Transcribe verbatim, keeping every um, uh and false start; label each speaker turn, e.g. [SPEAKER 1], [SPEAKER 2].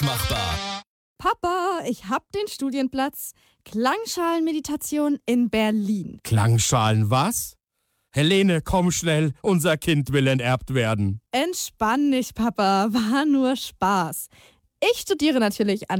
[SPEAKER 1] Machbar.
[SPEAKER 2] Papa, ich hab den Studienplatz. Klangschalenmeditation in Berlin.
[SPEAKER 3] Klangschalen was? Helene, komm schnell, unser Kind will enterbt werden.
[SPEAKER 2] Entspann dich, Papa, war nur Spaß. Ich studiere natürlich an